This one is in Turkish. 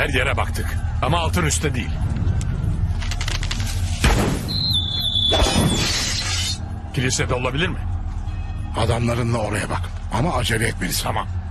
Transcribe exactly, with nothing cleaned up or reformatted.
Her yere baktık ama altın üstte değil. Kilisede olabilir mi? Adamlarınla oraya bak. Ama acele etmelisin. Tamam.